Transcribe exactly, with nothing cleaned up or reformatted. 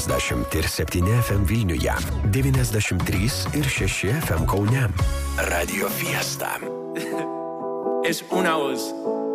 septyniasdešimt ir septyni F M Vilniuje, devyniasdešimt trys ir šeši F M Kaune. Radio Fiesta. Es una voz.